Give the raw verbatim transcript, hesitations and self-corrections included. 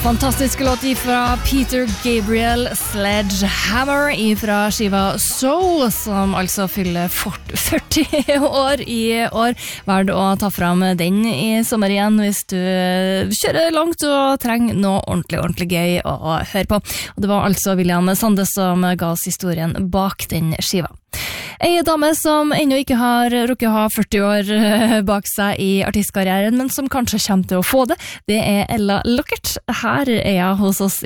Fantastisk låt ifra Peter Gabriel, Sledgehammer ifra skiva Soul, som altså fyller førti år i år. Verd å ta fram den i sommer igjen hvis du kjører langt og trenger noe ordentlig, ordentlig gøy å høre på. Og det var altså William Sande som ga oss historien bak den skiva. En dame som ennå ikke har rukket å ha førti år bak seg i artistkarrieren, men som kanskje kommer til å få det, det er Ella Lockert. Her er jeg hos oss